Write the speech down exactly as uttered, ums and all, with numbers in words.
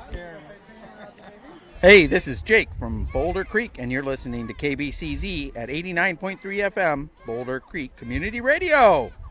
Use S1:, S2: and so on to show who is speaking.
S1: Hey, this is Jake from Boulder Creek, and you're listening to K B C Z at eighty-nine point three F M, Boulder Creek Community Radio.